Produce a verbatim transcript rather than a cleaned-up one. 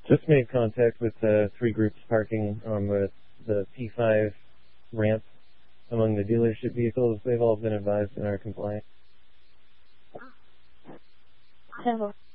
Just made contact with uh, three groups parking on the, the P five ramp among the dealership vehicles. They've all been advised and are compliant. Whatever.